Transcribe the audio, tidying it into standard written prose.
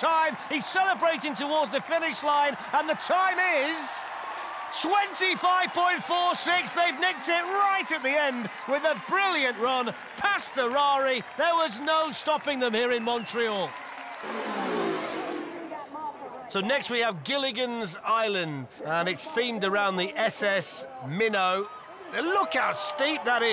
time. He's celebrating towards the finish line, and the time is 25.46. They've nicked it right at the end with a brilliant run past Harari. There was no stopping them here in Montreal. So next we have Gilligan's Island, and it's themed around the SS Minnow. Look how steep that is.